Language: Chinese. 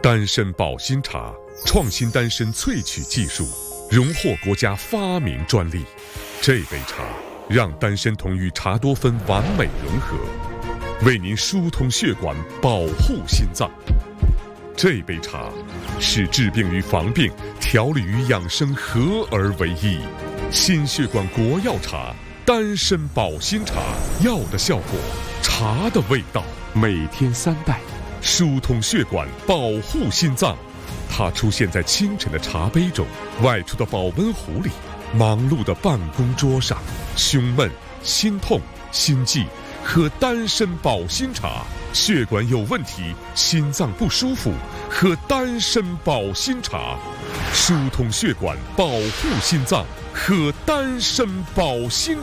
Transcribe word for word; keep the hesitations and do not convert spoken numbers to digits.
丹参保心茶创新丹参萃取技术，荣获国家发明专利。这杯茶让丹参酮与茶多酚完美融合，为您疏通血管，保护心脏。这杯茶使治病与防病、调理与养生合而为一。心血管国药茶，丹参保心茶，药的效果，茶的味道。每天三袋，疏通血管，保护心脏。它出现在清晨的茶杯中，外出的保温壶里，忙碌的办公桌上。胸闷、心痛、心悸，喝丹参保心茶；血管有问题，心脏不舒服，喝丹参保心茶。疏通血管，保护心脏，喝丹参保心茶。